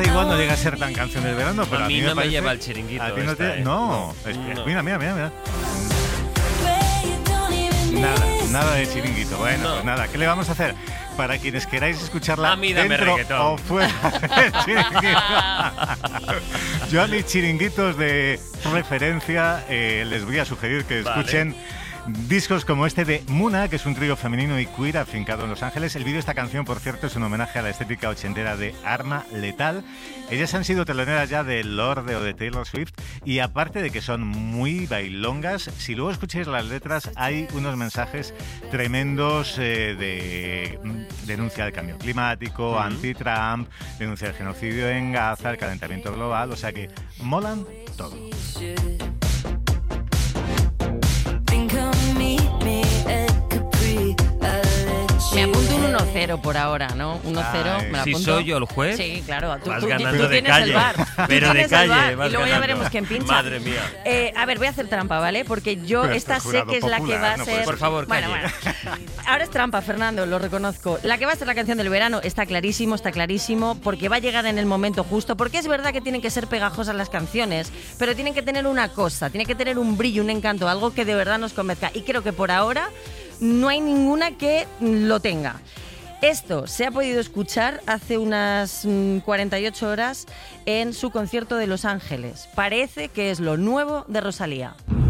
Esta igual no llega a ser tan canción del verano, pero A mí me no me parece... lleva el chiringuito. ¿A ti no esta, te...? No. No. Mira. Nada de chiringuito. Bueno, No. pues nada, ¿qué le vamos a hacer? Para quienes queráis escucharla A mí dame dentro reggaetón. o fuera del chiringuito. Yo a mis chiringuitos de referencia les voy a sugerir que escuchen discos como este de Muna, que es un trío femenino y queer afincado en Los Ángeles. El vídeo de esta canción, por cierto, es un homenaje a la estética ochentera de Arma Letal. Ellas han sido teloneras ya de Lorde o de Taylor Swift, y aparte de que son muy bailongas, si luego escucháis las letras hay unos mensajes tremendos de denuncia del cambio climático, anti-Trump, denuncia del genocidio en Gaza, el calentamiento global, o sea que molan todo. Me apunto un 1-0 por ahora, ¿no? 1-0, me lo Si apunto. soy yo el juez, Sí, claro. Tú, vas tú ganando de tienes calle. el bar. Pero de Tienes el calle bar, vas y luego ya ganando. veremos quién pincha. Madre mía. A ver, voy a hacer trampa, ¿vale? Porque yo Pero esta este sé jurado que es la que popular, va a no ser... puede Por favor, Bueno. Ahora es trampa, Fernando, lo reconozco. La que va a ser la canción del verano está clarísimo, porque va a llegar en el momento justo, porque es verdad que tienen que ser pegajosas las canciones, pero tienen que tener una cosa, tienen que tener un brillo, un encanto, algo que de verdad nos convenzca. Y creo que por ahora no hay ninguna que lo tenga. Esto se ha podido escuchar hace unas 48 horas en su concierto de Los Ángeles. Parece que es lo nuevo de Rosalía.